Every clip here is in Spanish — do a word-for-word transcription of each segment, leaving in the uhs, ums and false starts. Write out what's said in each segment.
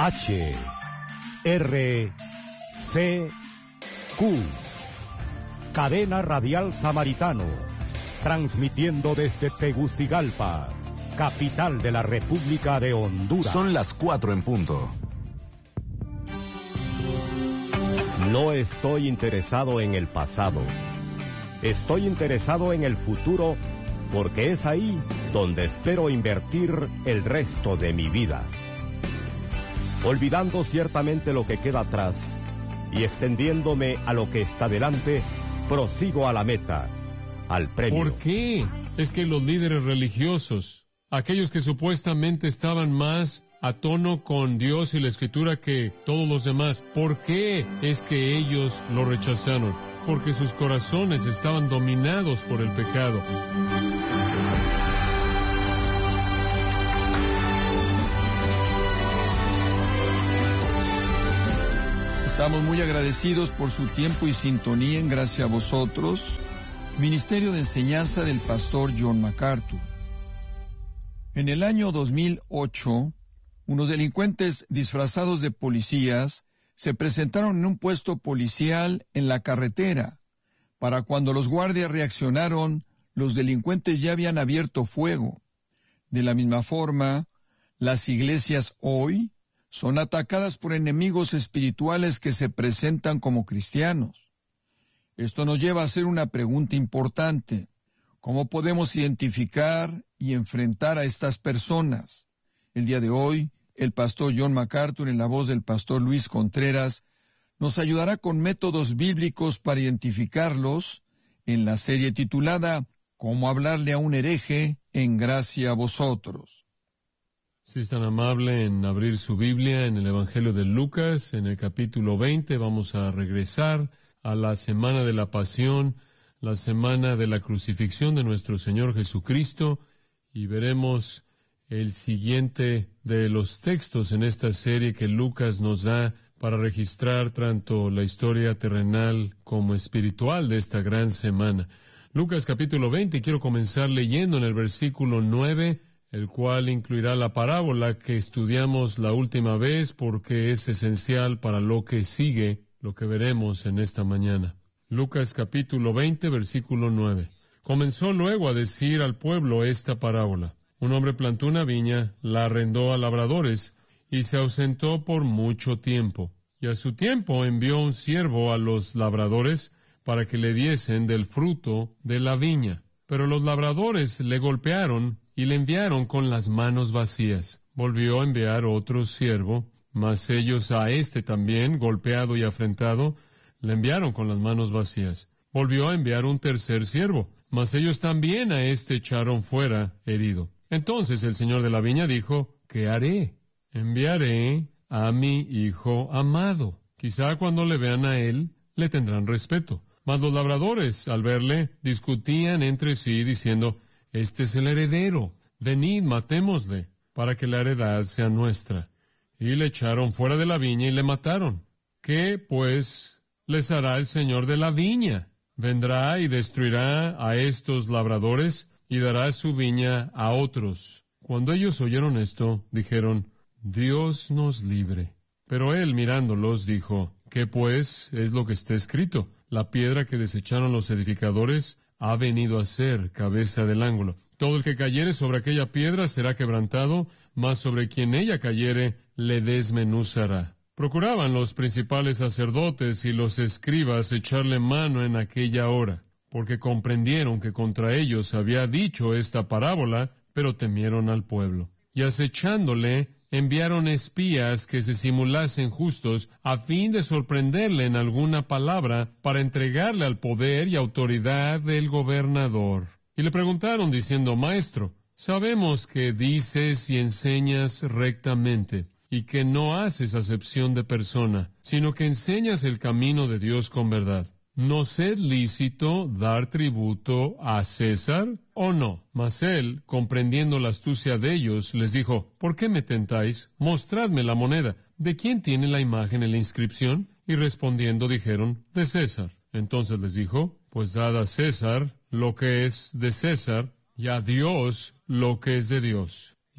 H, R, C, Q. Cadena Radial Samaritano, transmitiendo desde Tegucigalpa, capital de la República de Honduras. Son las cuatro en punto. No estoy interesado en el pasado. Estoy interesado en el futuro porque es ahí donde espero invertir el resto de mi vida. Olvidando ciertamente lo que queda atrás y extendiéndome a lo que está delante, prosigo a la meta, al premio. ¿Por qué? Es que los líderes religiosos, aquellos que supuestamente estaban más a tono con Dios y la Escritura que todos los demás, ¿por qué es que ellos lo rechazaron? Porque sus corazones estaban dominados por el pecado. Estamos muy agradecidos por su tiempo y sintonía en Gracia a Vosotros, Ministerio de Enseñanza del Pastor John MacArthur. En el año dos mil ocho, unos delincuentes disfrazados de policías se presentaron en un puesto policial en la carretera. Para cuando los guardias reaccionaron, los delincuentes ya habían abierto fuego. De la misma forma, las iglesias hoy son atacadas por enemigos espirituales que se presentan como cristianos. Esto nos lleva a hacer una pregunta importante. ¿Cómo podemos identificar y enfrentar a estas personas? El día de hoy, el pastor John MacArthur, en la voz del pastor Luis Contreras, nos ayudará con métodos bíblicos para identificarlos en la serie titulada ¿Cómo hablarle a un hereje en Gracia a Vosotros? Si es tan amable en abrir su Biblia en el Evangelio de Lucas, en el capítulo veinte, vamos a regresar a la semana de la pasión, la semana de la crucifixión de nuestro Señor Jesucristo, y veremos el siguiente de los textos en esta serie que Lucas nos da para registrar tanto la historia terrenal como espiritual de esta gran semana. Lucas capítulo veinte, y quiero comenzar leyendo en el versículo nueve, el cual incluirá la parábola que estudiamos la última vez porque es esencial para lo que sigue, lo que veremos en esta mañana. Lucas capítulo veinte, versículo nueve. Comenzó luego a decir al pueblo esta parábola. Un hombre plantó una viña, la arrendó a labradores, y se ausentó por mucho tiempo. Y a su tiempo envió un siervo a los labradores para que le diesen del fruto de la viña. Pero los labradores le golpearon y le enviaron con las manos vacías. Volvió a enviar otro siervo, mas ellos a éste también, golpeado y afrentado, le enviaron con las manos vacías. Volvió a enviar un tercer siervo, mas ellos también a éste echaron fuera herido. Entonces el señor de la viña dijo, ¿qué haré? Enviaré a mi hijo amado. Quizá cuando le vean a él, le tendrán respeto. Mas los labradores, al verle, discutían entre sí, diciendo, este es el heredero, venid, matémosle, para que la heredad sea nuestra. Y le echaron fuera de la viña y le mataron. ¿Qué, pues, les hará el señor de la viña? Vendrá y destruirá a estos labradores y dará su viña a otros. Cuando ellos oyeron esto, dijeron, Dios nos libre. Pero él, mirándolos, dijo, ¿qué, pues, es lo que está escrito? La piedra que desecharon los edificadores ha venido a ser cabeza del ángulo. Todo el que cayere sobre aquella piedra será quebrantado, mas sobre quien ella cayere le desmenuzará. Procuraban los principales sacerdotes y los escribas echarle mano en aquella hora, porque comprendieron que contra ellos había dicho esta parábola, pero temieron al pueblo. Y acechándole, enviaron espías que se simulasen justos a fin de sorprenderle en alguna palabra para entregarle al poder y autoridad del gobernador. Y le preguntaron diciendo, Maestro, sabemos que dices y enseñas rectamente y que no haces acepción de persona, sino que enseñas el camino de Dios con verdad. ¿Nos es lícito dar tributo a César o no? Mas él, comprendiendo la astucia de ellos, les dijo, ¿por qué me tentáis? Mostradme la moneda. ¿De quién tiene la imagen en la inscripción? Y respondiendo dijeron, de César. Entonces les dijo, pues dad a César lo que es de César, y a Dios lo que es de Dios.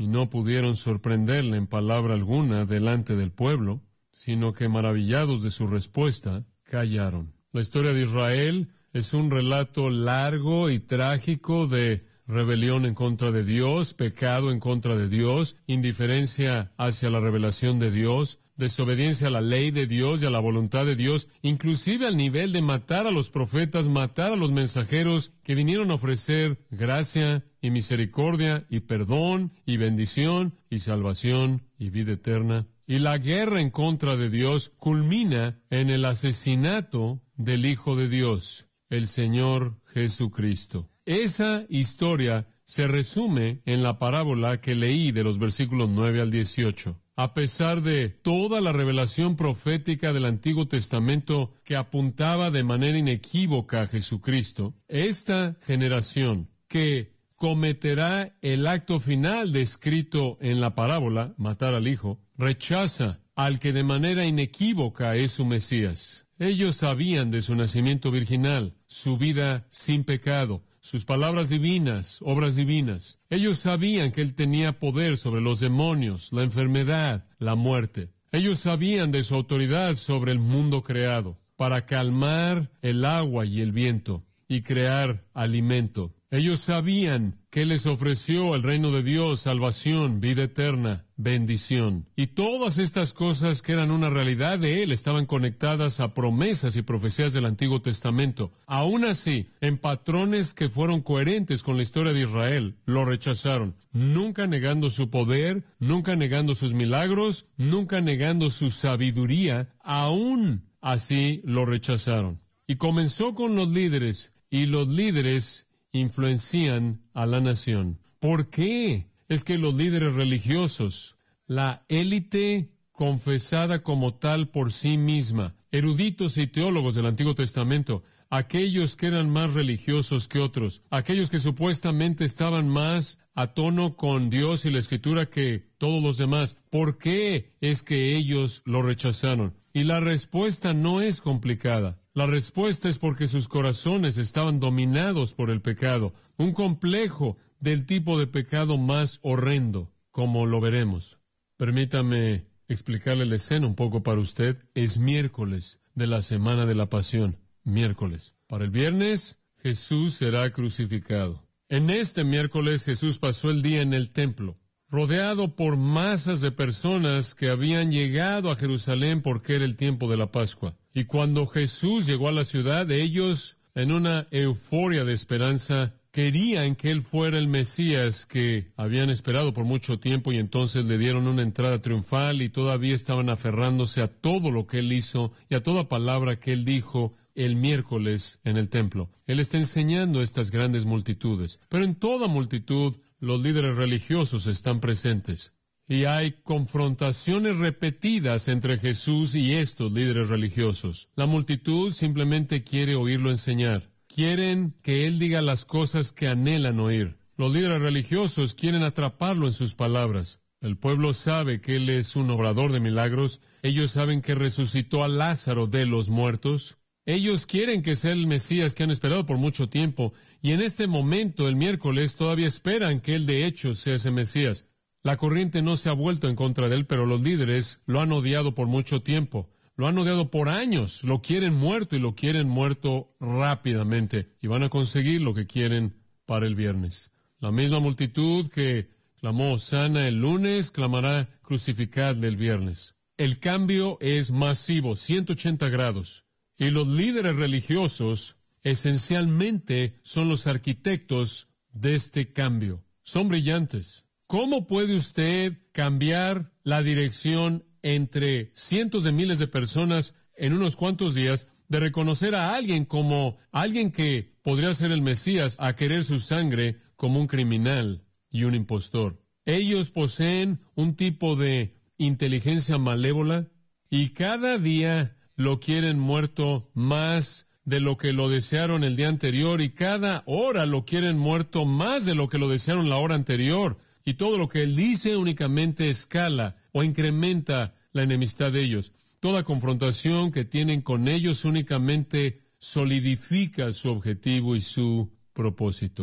y no pudieron sorprenderle en palabra alguna delante del pueblo, sino que maravillados de su respuesta, callaron. La historia de Israel es un relato largo y trágico de rebelión en contra de Dios, pecado en contra de Dios, indiferencia hacia la revelación de Dios, desobediencia a la ley de Dios y a la voluntad de Dios, inclusive al nivel de matar a los profetas, matar a los mensajeros que vinieron a ofrecer gracia y misericordia y perdón y bendición y salvación y vida eterna. Y la guerra en contra de Dios culmina en el asesinato del Hijo de Dios, el Señor Jesucristo. Esa historia se resume en la parábola que leí de los versículos nueve al dieciocho. A pesar de toda la revelación profética del Antiguo Testamento que apuntaba de manera inequívoca a Jesucristo, esta generación que cometerá el acto final descrito en la parábola, matar al Hijo, rechaza al que de manera inequívoca es su Mesías. Ellos sabían de su nacimiento virginal, su vida sin pecado, sus palabras divinas, obras divinas. Ellos sabían que Él tenía poder sobre los demonios, la enfermedad, la muerte. Ellos sabían de su autoridad sobre el mundo creado, para calmar el agua y el viento, y crear alimento. Ellos sabían que Él les ofreció el reino de Dios, salvación, vida eterna, bendición. Y todas estas cosas que eran una realidad de Él estaban conectadas a promesas y profecías del Antiguo Testamento. Aún así, en patrones que fueron coherentes con la historia de Israel, lo rechazaron, nunca negando su poder, nunca negando sus milagros, nunca negando su sabiduría. Aún así lo rechazaron. Y comenzó con los líderes, y los líderes influencian a la nación. ¿Por qué es que los líderes religiosos, la élite confesada como tal por sí misma, eruditos y teólogos del Antiguo Testamento, aquellos que eran más religiosos que otros, aquellos que supuestamente estaban más a tono con Dios y la Escritura que todos los demás, ¿por qué es que ellos lo rechazaron? Y la respuesta no es complicada. La respuesta es porque sus corazones estaban dominados por el pecado, un complejo del tipo de pecado más horrendo, como lo veremos. Permítame explicarle la escena un poco para usted. Es miércoles de la Semana de la Pasión, miércoles. Para el viernes, Jesús será crucificado. En este miércoles, Jesús pasó el día en el templo, rodeado por masas de personas que habían llegado a Jerusalén porque era el tiempo de la Pascua. Y cuando Jesús llegó a la ciudad, ellos, en una euforia de esperanza, querían que Él fuera el Mesías que habían esperado por mucho tiempo, y entonces le dieron una entrada triunfal y todavía estaban aferrándose a todo lo que Él hizo y a toda palabra que Él dijo el miércoles en el templo. Él está enseñando a estas grandes multitudes, pero en toda multitud los líderes religiosos están presentes. Y hay confrontaciones repetidas entre Jesús y estos líderes religiosos. La multitud simplemente quiere oírlo enseñar. Quieren que Él diga las cosas que anhelan oír. Los líderes religiosos quieren atraparlo en sus palabras. El pueblo sabe que Él es un obrador de milagros. Ellos saben que resucitó a Lázaro de los muertos. Ellos quieren que sea el Mesías que han esperado por mucho tiempo. Y en este momento, el miércoles, todavía esperan que Él de hecho sea ese Mesías. La corriente no se ha vuelto en contra de Él, pero los líderes lo han odiado por mucho tiempo. Lo han odiado por años. Lo quieren muerto y lo quieren muerto rápidamente. Y van a conseguir lo que quieren para el viernes. La misma multitud que clamó Hosana el lunes, clamará crucificadle el viernes. El cambio es masivo, ciento ochenta grados. Y los líderes religiosos esencialmente son los arquitectos de este cambio. Son brillantes. ¿Cómo puede usted cambiar la dirección entre cientos de miles de personas en unos cuantos días, de reconocer a alguien como alguien que podría ser el Mesías, a querer su sangre como un criminal y un impostor? Ellos poseen un tipo de inteligencia malévola y cada día lo quieren muerto más de lo que lo desearon el día anterior, y cada hora lo quieren muerto más de lo que lo desearon la hora anterior. Y todo lo que Él dice únicamente escala o incrementa la enemistad de ellos. Toda confrontación que tienen con ellos únicamente solidifica su objetivo y su propósito.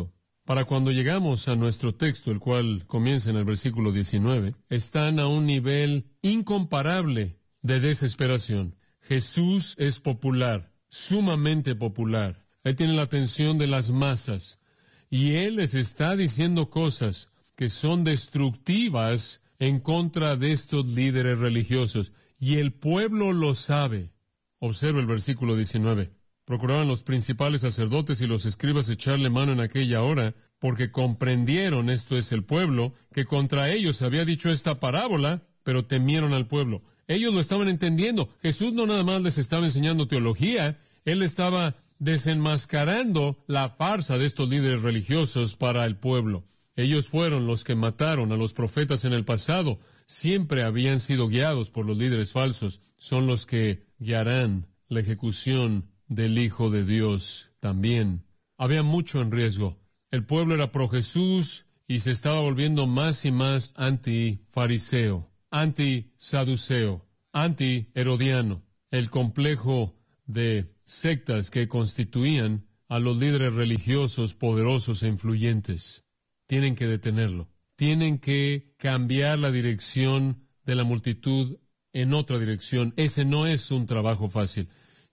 para cuando llegamos a nuestro texto, el cual comienza en el versículo diecinueve, están a un nivel incomparable de desesperación. Jesús es popular, sumamente popular. Él tiene la atención de las masas, y Él les está diciendo cosas que son destructivas en contra de estos líderes religiosos, y el pueblo lo sabe. Observa el versículo diecinueve. Procuraban los principales sacerdotes y los escribas echarle mano en aquella hora, porque comprendieron, esto es el pueblo, que contra ellos había dicho esta parábola, pero temieron al pueblo. Ellos lo estaban entendiendo. Jesús no nada más les estaba enseñando teología, Él estaba desenmascarando la farsa de estos líderes religiosos para el pueblo. Ellos fueron los que mataron a los profetas en el pasado. Siempre habían sido guiados por los líderes falsos. Son los que guiarán la ejecución del Hijo de Dios también. Había mucho en riesgo. El pueblo era pro Jesús y se estaba volviendo más y más anti-fariseo, anti-saduceo, anti-herodiano. El complejo de sectas que constituían a los líderes religiosos poderosos e influyentes. Tienen que detenerlo. Tienen que cambiar la dirección de la multitud en otra dirección. Ese no es un trabajo fácil.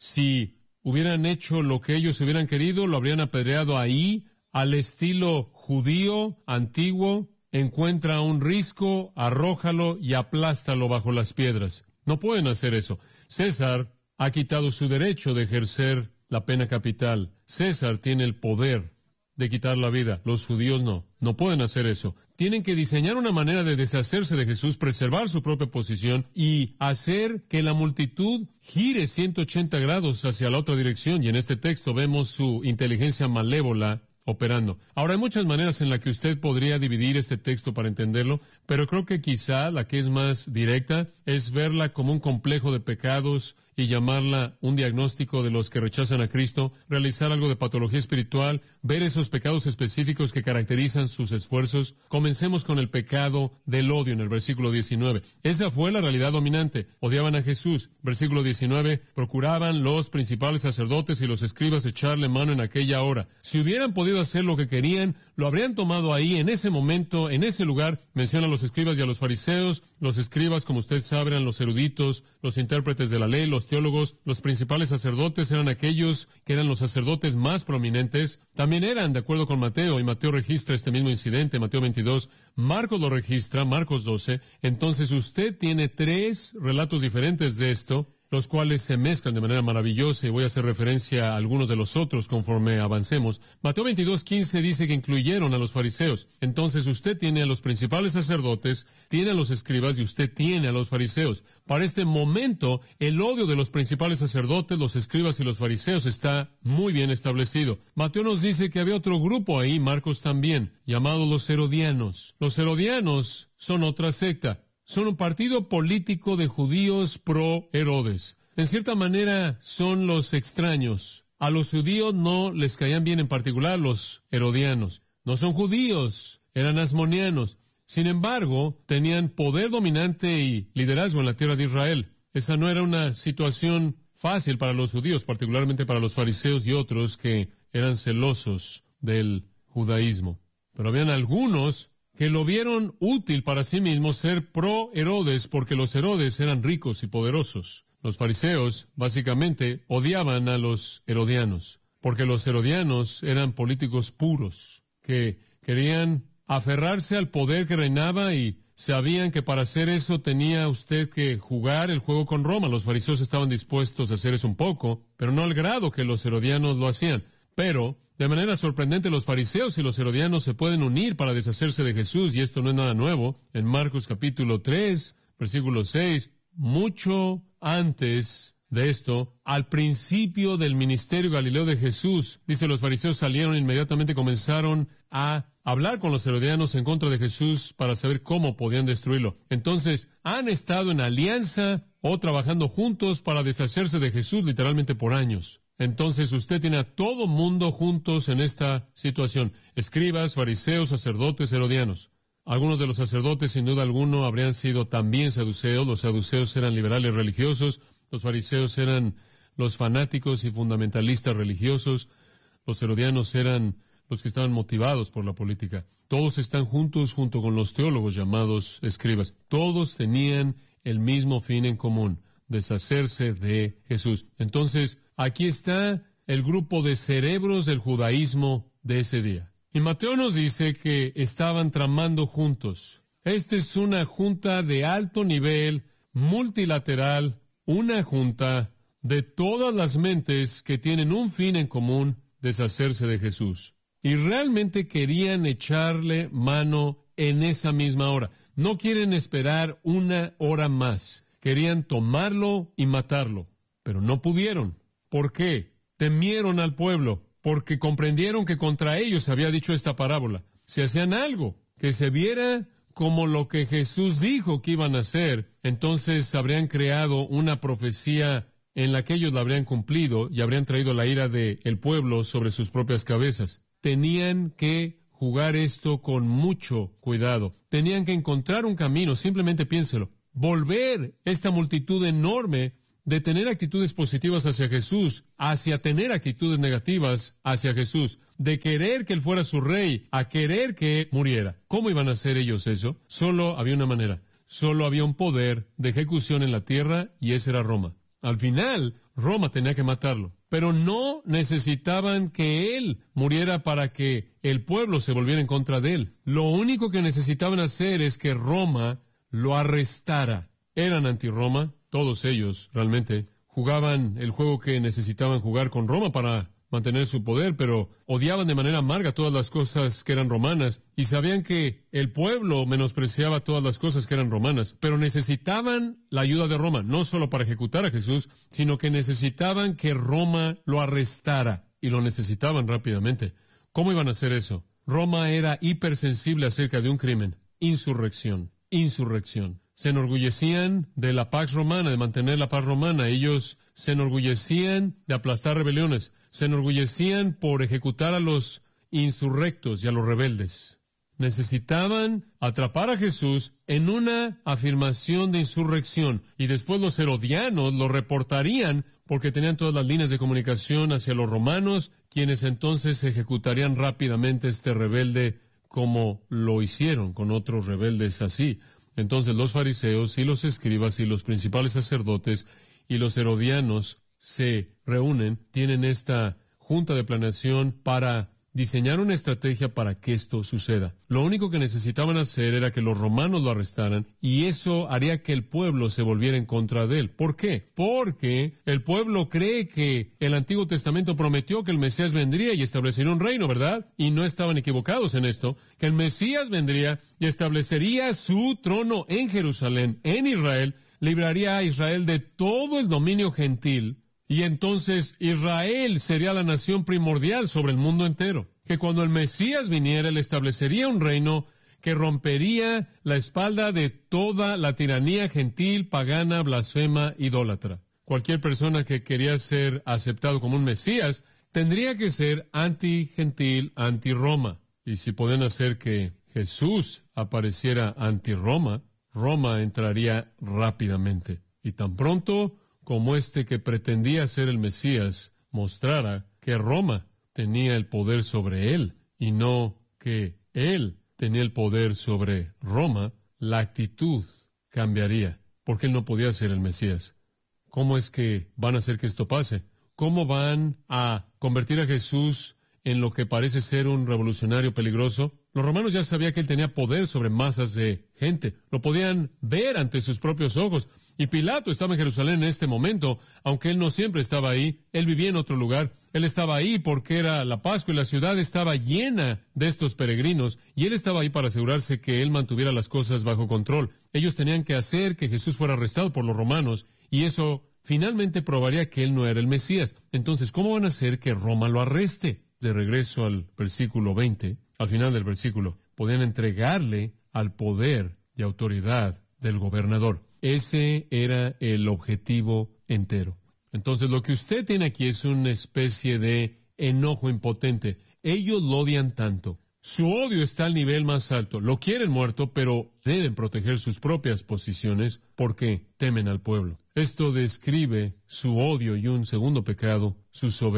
Si hubieran hecho lo que ellos hubieran querido, lo habrían apedreado ahí, al estilo judío, antiguo. Encuentra un risco, arrójalo y aplástalo bajo las piedras. No pueden hacer eso. César ha quitado su derecho de ejercer la pena capital. César tiene el poder de quitar la vida. Los judíos no. No pueden hacer eso. Tienen que diseñar una manera de deshacerse de Jesús, preservar su propia posición y hacer que la multitud gire ciento ochenta grados hacia la otra dirección. Y en este texto vemos su inteligencia malévola operando. Ahora, hay muchas maneras en las que usted podría dividir este texto para entenderlo, pero creo que quizá la que es más directa es verla como un complejo de pecados y llamarla un diagnóstico de los que rechazan a Cristo, realizar algo de patología espiritual, ver esos pecados específicos que caracterizan sus esfuerzos. Comencemos con el pecado del odio en el versículo diecinueve. Esa fue la realidad dominante. Odiaban a Jesús. Versículo diecinueve, procuraban los principales sacerdotes y los escribas echarle mano en aquella hora. Si hubieran podido hacer lo que querían, lo habrían tomado ahí, en ese momento, en ese lugar. Menciona a los escribas y a los fariseos. Los escribas, como usted sabe, eran los eruditos, los intérpretes de la ley, los teólogos. Los principales sacerdotes eran aquellos que eran los sacerdotes más prominentes. También eran, de acuerdo con Mateo, y Mateo registra este mismo incidente, Mateo veintidós, Marcos lo registra, Marcos doce. Entonces usted tiene tres relatos diferentes de esto, los cuales se mezclan de manera maravillosa, y voy a hacer referencia a algunos de los otros conforme avancemos. Mateo veintidós quince dice que incluyeron a los fariseos. Entonces usted tiene a los principales sacerdotes, tiene a los escribas y usted tiene a los fariseos. Para este momento, el odio de los principales sacerdotes, los escribas y los fariseos está muy bien establecido. Mateo nos dice que había otro grupo ahí, Marcos también, llamados los herodianos. Los herodianos son otra secta. Son un partido político de judíos pro Herodes. En cierta manera son los extraños. A los judíos no les caían bien, en particular los herodianos. No son judíos, eran asmonianos. Sin embargo, tenían poder dominante y liderazgo en la tierra de Israel. Esa no era una situación fácil para los judíos, particularmente para los fariseos y otros que eran celosos del judaísmo. Pero habían algunos que lo vieron útil para sí mismos ser pro Herodes, porque los Herodes eran ricos y poderosos. Los fariseos, básicamente, odiaban a los herodianos, porque los herodianos eran políticos puros, que querían aferrarse al poder que reinaba y sabían que para hacer eso tenía usted que jugar el juego con Roma. Los fariseos estaban dispuestos a hacer eso un poco, pero no al grado que los herodianos lo hacían. Pero de manera sorprendente, los fariseos y los herodianos se pueden unir para deshacerse de Jesús, y esto no es nada nuevo. En Marcos capítulo tres, versículo seis, mucho antes de esto, al principio del ministerio galileo de Jesús, dice, los fariseos salieron e inmediatamente comenzaron a hablar con los herodianos en contra de Jesús para saber cómo podían destruirlo. Entonces, han estado en alianza o trabajando juntos para deshacerse de Jesús literalmente por años. Entonces usted tiene a todo mundo juntos en esta situación. Escribas, fariseos, sacerdotes, herodianos. Algunos de los sacerdotes, sin duda alguno, habrían sido también saduceos. Los saduceos eran liberales religiosos. Los fariseos eran los fanáticos y fundamentalistas religiosos. Los herodianos eran los que estaban motivados por la política. Todos están juntos junto con los teólogos llamados escribas. Todos tenían el mismo fin en común, deshacerse de Jesús. Entonces, aquí está el grupo de cerebros del judaísmo de ese día. Y Mateo nos dice que estaban tramando juntos. Esta es una junta de alto nivel, multilateral, una junta de todas las mentes que tienen un fin en común, deshacerse de Jesús. Y realmente querían echarle mano en esa misma hora. No quieren esperar una hora más. Querían tomarlo y matarlo, pero no pudieron. ¿Por qué? Temieron al pueblo, porque comprendieron que contra ellos se había dicho esta parábola. Si hacían algo que se viera como lo que Jesús dijo que iban a hacer, entonces habrían creado una profecía en la que ellos la habrían cumplido y habrían traído la ira del pueblo sobre sus propias cabezas. Tenían que jugar esto con mucho cuidado. Tenían que encontrar un camino, simplemente piénselo. Volver esta multitud enorme de tener actitudes positivas hacia Jesús, hacia tener actitudes negativas hacia Jesús, de querer que Él fuera su rey, a querer que muriera. ¿Cómo iban a hacer ellos eso? Solo había una manera. Solo había un poder de ejecución en la tierra y ese era Roma. Al final, Roma tenía que matarlo. Pero no necesitaban que Él muriera para que el pueblo se volviera en contra de Él. Lo único que necesitaban hacer es que Roma lo arrestara. Eran anti-Roma. Todos ellos, realmente, jugaban el juego que necesitaban jugar con Roma para mantener su poder, pero odiaban de manera amarga todas las cosas que eran romanas, y sabían que el pueblo menospreciaba todas las cosas que eran romanas, pero necesitaban la ayuda de Roma, no solo para ejecutar a Jesús, sino que necesitaban que Roma lo arrestara, y lo necesitaban rápidamente. ¿Cómo iban a hacer eso? Roma era hipersensible acerca de un crimen: insurrección, insurrección. Se enorgullecían de la pax romana, de mantener la paz romana. Ellos se enorgullecían de aplastar rebeliones. Se enorgullecían por ejecutar a los insurrectos y a los rebeldes. Necesitaban atrapar a Jesús en una afirmación de insurrección. Y después los herodianos lo reportarían porque tenían todas las líneas de comunicación hacia los romanos, quienes entonces ejecutarían rápidamente a este rebelde como lo hicieron con otros rebeldes así. Entonces los fariseos y los escribas y los principales sacerdotes y los herodianos se reúnen, tienen esta junta de planeación para diseñar una estrategia para que esto suceda. Lo único que necesitaban hacer era que los romanos lo arrestaran y eso haría que el pueblo se volviera en contra de él. ¿Por qué? Porque el pueblo cree que el Antiguo Testamento prometió que el Mesías vendría y establecería un reino, ¿verdad? Y no estaban equivocados en esto, que el Mesías vendría y establecería su trono en Jerusalén, en Israel, libraría a Israel de todo el dominio gentil. Y entonces Israel sería la nación primordial sobre el mundo entero. Que cuando el Mesías viniera, él establecería un reino que rompería la espalda de toda la tiranía gentil, pagana, blasfema, idólatra. Cualquier persona que quería ser aceptado como un Mesías tendría que ser anti-gentil, anti-Roma. Y si pueden hacer que Jesús apareciera anti-Roma, Roma entraría rápidamente. Y tan pronto como este que pretendía ser el Mesías mostrara que Roma tenía el poder sobre él y no que él tenía el poder sobre Roma, la actitud cambiaría, porque él no podía ser el Mesías. ¿Cómo es que van a hacer que esto pase? ¿Cómo van a convertir a Jesús en lo que parece ser un revolucionario peligroso? Los romanos ya sabían que él tenía poder sobre masas de gente. Lo podían ver ante sus propios ojos. Y Pilato estaba en Jerusalén en este momento, aunque él no siempre estaba ahí. Él vivía en otro lugar. Él estaba ahí porque era la Pascua y la ciudad estaba llena de estos peregrinos. Y él estaba ahí para asegurarse que él mantuviera las cosas bajo control. Ellos tenían que hacer que Jesús fuera arrestado por los romanos. Y eso finalmente probaría que él no era el Mesías. Entonces, ¿cómo van a hacer que Roma lo arreste? De regreso al versículo veinte, al final del versículo, podían entregarle al poder y autoridad del gobernador. Ese era el objetivo entero. Entonces, lo que usted tiene aquí es una especie de enojo impotente. Ellos lo odian tanto. Su odio está al nivel más alto. Lo quieren muerto, pero deben proteger sus propias posiciones porque temen al pueblo. Esto describe su odio y un segundo pecado, su soberbia.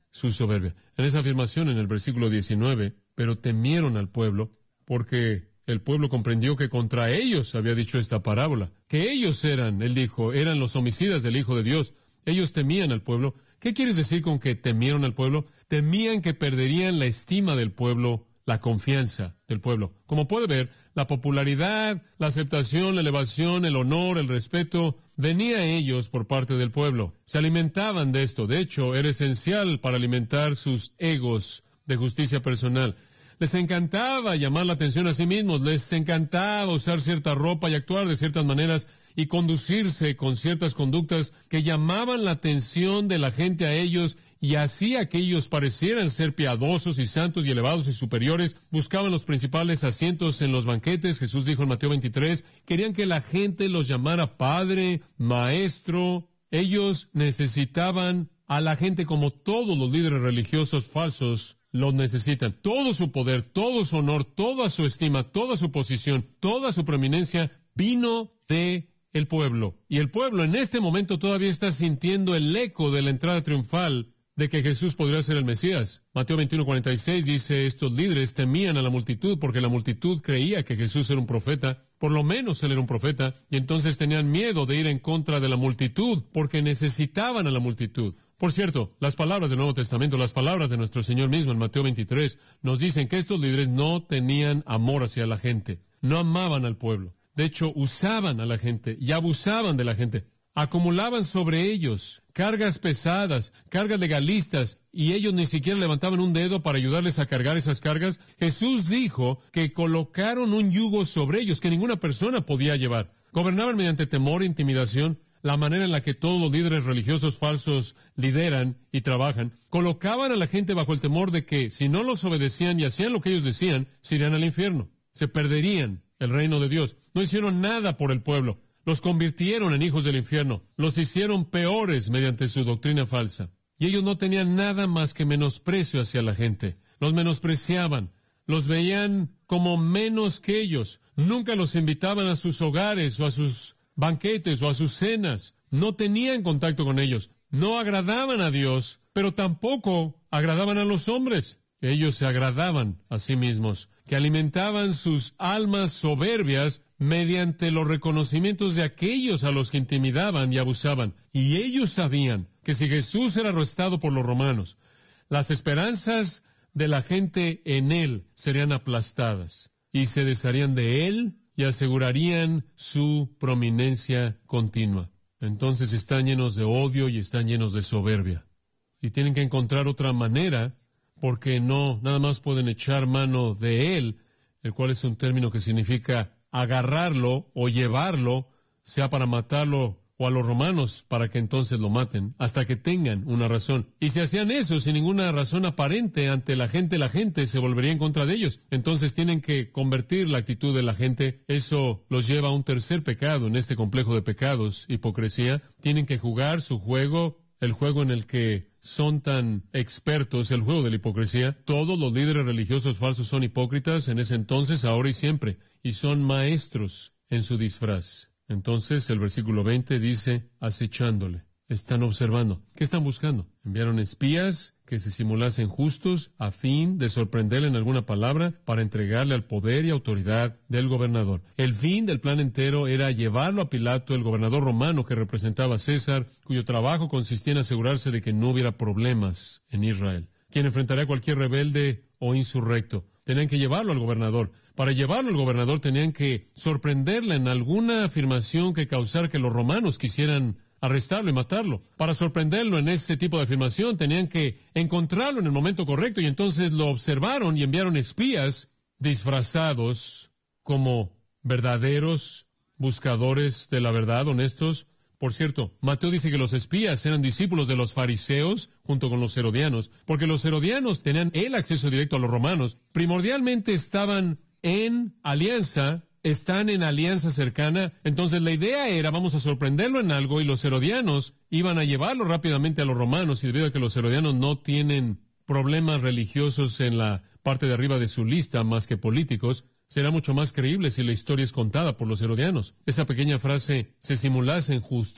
su soberbia. En esa afirmación, en el versículo diecinueve, pero temieron al pueblo, porque el pueblo comprendió que contra ellos había dicho esta parábola, que ellos eran, él dijo, eran los homicidas del Hijo de Dios. Ellos temían al pueblo. ¿Qué quieres decir con que temieron al pueblo? Temían que perderían la estima del pueblo, la confianza del pueblo. Como puede ver, la popularidad, la aceptación, la elevación, el honor, el respeto, venía a ellos por parte del pueblo. Se alimentaban de esto. De hecho, era esencial para alimentar sus egos de justicia personal. Les encantaba llamar la atención a sí mismos, les encantaba usar cierta ropa y actuar de ciertas maneras y conducirse con ciertas conductas que llamaban la atención de la gente a ellos y hacía que ellos parecieran ser piadosos y santos y elevados y superiores. Buscaban los principales asientos en los banquetes. Jesús dijo en Mateo veintitrés, querían que la gente los llamara Padre, Maestro. Ellos necesitaban a la gente como todos los líderes religiosos falsos los necesitan. Todo su poder, todo su honor, toda su estima, toda su posición, toda su preeminencia vino de el pueblo. Y el pueblo en este momento todavía está sintiendo el eco de la entrada triunfal de que Jesús podría ser el Mesías. Mateo veintiuno cuarenta y seis dice, estos líderes temían a la multitud porque la multitud creía que Jesús era un profeta. Por lo menos él era un profeta. Y entonces tenían miedo de ir en contra de la multitud porque necesitaban a la multitud. Por cierto, las palabras del Nuevo Testamento, las palabras de nuestro Señor mismo en Mateo veintitrés, nos dicen que estos líderes no tenían amor hacia la gente, no amaban al pueblo. De hecho, usaban a la gente y abusaban de la gente. Acumulaban sobre ellos cargas pesadas, cargas legalistas, y ellos ni siquiera levantaban un dedo para ayudarles a cargar esas cargas. Jesús dijo que colocaron un yugo sobre ellos que ninguna persona podía llevar. Gobernaban mediante temor e intimidación. La manera en la que todos los líderes religiosos falsos lideran y trabajan, colocaban a la gente bajo el temor de que, si no los obedecían y hacían lo que ellos decían, se irían al infierno. Se perderían el reino de Dios. No hicieron nada por el pueblo. Los convirtieron en hijos del infierno. Los hicieron peores mediante su doctrina falsa. Y ellos no tenían nada más que menosprecio hacia la gente. Los menospreciaban. Los veían como menos que ellos. Nunca los invitaban a sus hogares o a sus banquetes o a sus cenas. No tenían contacto con ellos. No agradaban a Dios, pero tampoco agradaban a los hombres. Ellos se agradaban a sí mismos, que alimentaban sus almas soberbias mediante los reconocimientos de aquellos a los que intimidaban y abusaban. Y ellos sabían que si Jesús era arrestado por los romanos, las esperanzas de la gente en él serían aplastadas y se desharían de él y asegurarían su prominencia continua. Entonces están llenos de odio y están llenos de soberbia. Y tienen que encontrar otra manera, porque no, nada más pueden echar mano de él, el cual es un término que significa agarrarlo o llevarlo, sea para matarlo o a los romanos, para que entonces lo maten, hasta que tengan una razón. Y si hacían eso sin ninguna razón aparente ante la gente, la gente se volvería en contra de ellos. Entonces tienen que convertir la actitud de la gente. Eso los lleva a un tercer pecado en este complejo de pecados, hipocresía. Tienen que jugar su juego, el juego en el que son tan expertos, el juego de la hipocresía. Todos los líderes religiosos falsos son hipócritas en ese entonces, ahora y siempre, y son maestros en su disfraz. Entonces el versículo veinte dice, acechándole. Están observando. ¿Qué están buscando? Enviaron espías que se simulasen justos a fin de sorprenderle en alguna palabra para entregarle al poder y autoridad del gobernador. El fin del plan entero era llevarlo a Pilato, el gobernador romano que representaba a César, cuyo trabajo consistía en asegurarse de que no hubiera problemas en Israel, quien enfrentaría a cualquier rebelde o insurrecto. Tenían que llevarlo al gobernador. Para llevarlo al gobernador tenían que sorprenderle en alguna afirmación que causara que los romanos quisieran arrestarlo y matarlo. Para sorprenderlo en ese tipo de afirmación tenían que encontrarlo en el momento correcto, y entonces lo observaron y enviaron espías disfrazados como verdaderos buscadores de la verdad, honestos. Por cierto, Mateo dice que los espías eran discípulos de los fariseos junto con los herodianos, porque los herodianos tenían el acceso directo a los romanos. Primordialmente estaban en alianza, están en alianza cercana. Entonces la idea era, vamos a sorprenderlo en algo, y los herodianos iban a llevarlo rápidamente a los romanos, y debido a que los herodianos no tienen problemas religiosos en la parte de arriba de su lista más que políticos, será mucho más creíble si la historia es contada por los herodianos. Esa pequeña frase, se simulasen justos,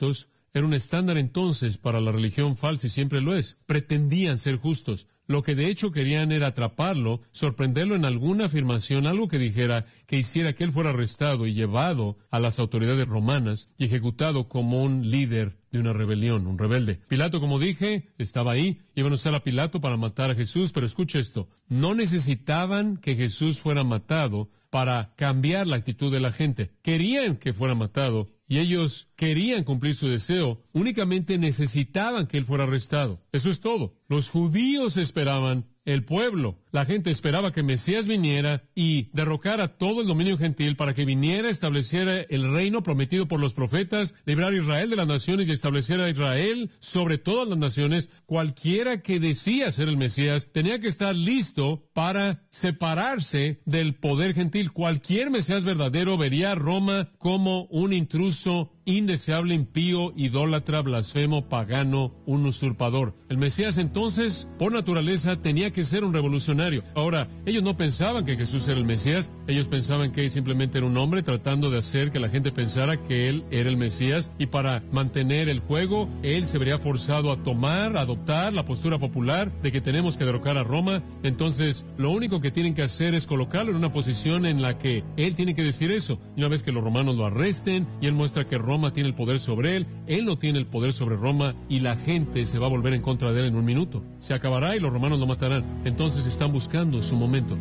Era un estándar entonces para la religión falsa y siempre lo es. Pretendían ser justos. Lo que de hecho querían era atraparlo, sorprenderlo en alguna afirmación, algo que dijera, que hiciera que él fuera arrestado y llevado a las autoridades romanas y ejecutado como un líder de una rebelión, un rebelde. Pilato, como dije, estaba ahí. Iban a usar a Pilato para matar a Jesús, pero escucha esto. No necesitaban que Jesús fuera matado para cambiar la actitud de la gente. Querían que fuera matado y ellos querían cumplir su deseo. Únicamente necesitaban que él fuera arrestado. Eso es todo. Los judíos esperaban, el pueblo, la gente esperaba que Mesías viniera y derrocara todo el dominio gentil para que viniera, estableciera el reino prometido por los profetas, librar a Israel de las naciones y estableciera a Israel sobre todas las naciones. Cualquiera que decía ser el Mesías tenía que estar listo para separarse del poder gentil. Cualquier Mesías verdadero vería a Roma como un intruso, indeseable, impío, idólatra, blasfemo, pagano, un usurpador. El Mesías entonces, por naturaleza, tenía que ser un revolucionario. Ahora, ellos no pensaban que Jesús era el Mesías, ellos pensaban que él simplemente era un hombre tratando de hacer que la gente pensara que él era el Mesías, y para mantener el juego, él se vería forzado a tomar, a adoptar la postura popular de que tenemos que derrocar a Roma. Entonces, lo único que tienen que hacer es colocarlo en una posición en la que él tiene que decir eso. Y una vez que los romanos lo arresten, y él muestra que Roma tiene el poder sobre él, él no tiene el poder sobre Roma, y la gente se va a volver en contra de él en un minuto. Se acabará y los romanos lo matarán. Entonces están buscando su momento.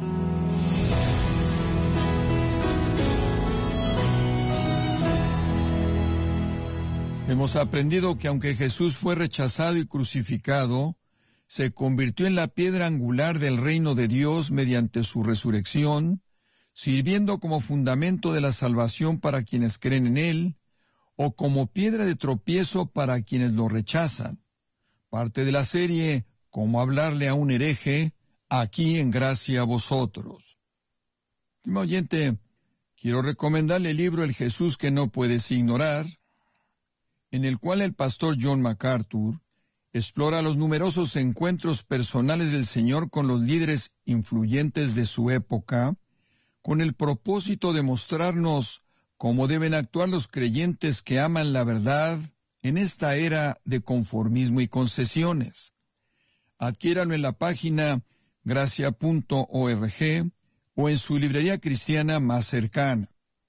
Hemos aprendido que aunque Jesús fue rechazado y crucificado, se convirtió en la piedra angular del reino de Dios mediante su resurrección, sirviendo como fundamento de la salvación para quienes creen en él, o como piedra de tropiezo para quienes lo rechazan. Parte de la serie Cómo hablarle a un hereje, aquí en Gracia a Vosotros. Estimado oyente, quiero recomendarle el libro El Jesús que no puedes ignorar, en el cual el pastor John MacArthur explora los numerosos encuentros personales del Señor con los líderes influyentes de su época, con el propósito de mostrarnos cómo deben actuar los creyentes que aman la verdad en esta era de conformismo y concesiones. Adquiéralo en la página gracia punto org o en su librería cristiana más cercana.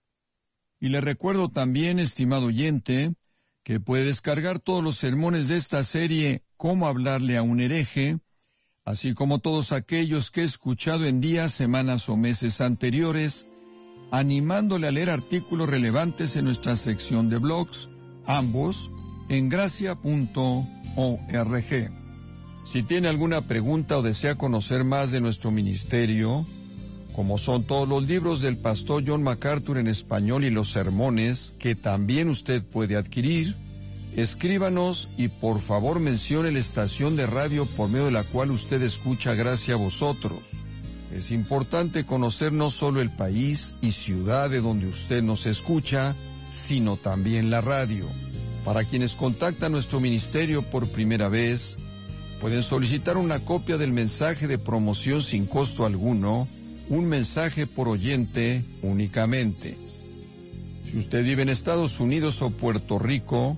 Y le recuerdo también, estimado oyente, que puede descargar todos los sermones de esta serie Cómo hablarle a un hereje, así como todos aquellos que he escuchado en días, semanas o meses anteriores, animándole a leer artículos relevantes en nuestra sección de blogs, ambos en gracia punto org. Si tiene alguna pregunta o desea conocer más de nuestro ministerio, como son todos los libros del pastor John MacArthur en español y los sermones, que también usted puede adquirir, escríbanos y por favor mencione la estación de radio por medio de la cual usted escucha Gracia a Vosotros. Es importante conocer no solo el país y ciudad de donde usted nos escucha, sino también la radio. Para quienes contactan nuestro ministerio por primera vez, pueden solicitar una copia del mensaje de promoción sin costo alguno, un mensaje por oyente únicamente. Si usted vive en Estados Unidos o Puerto Rico,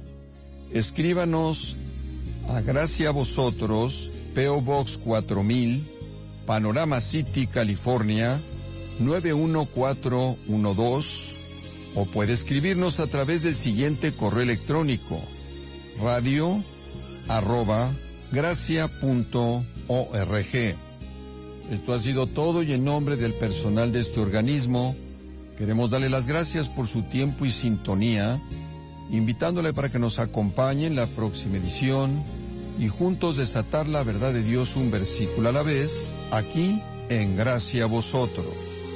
escríbanos a Gracia a Vosotros, P O Box cuatro mil, Panorama City, California, nueve uno cuatro uno dos, o puede escribirnos a través del siguiente correo electrónico, radio arroba gracia punto org. Esto ha sido todo y en nombre del personal de este organismo, queremos darle las gracias por su tiempo y sintonía, invitándole para que nos acompañe en la próxima edición y juntos desatar la verdad de Dios un versículo a la vez, aquí en Gracia a Vosotros.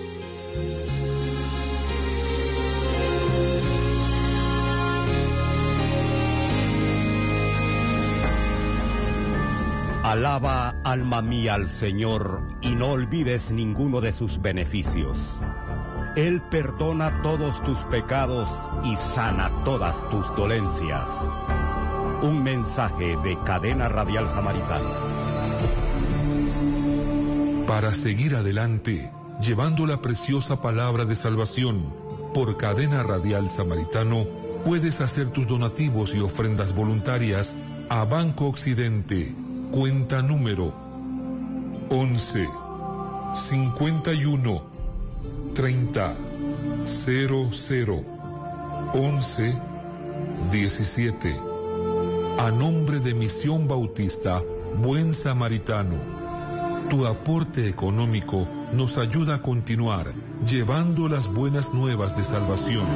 Alaba, alma mía, al Señor, y no olvides ninguno de sus beneficios. Él perdona todos tus pecados y sana todas tus dolencias. Un mensaje de Cadena Radial Samaritana. Para seguir adelante, llevando la preciosa palabra de salvación por Cadena Radial Samaritano, Puedes hacer tus donativos y ofrendas voluntarias a Banco Occidente, cuenta número once, cincuenta y uno, treinta, cero cero, once, diecisiete. A nombre de Misión Bautista Buen Samaritano, tu aporte económico nos ayuda a continuar llevando las buenas nuevas de salvación.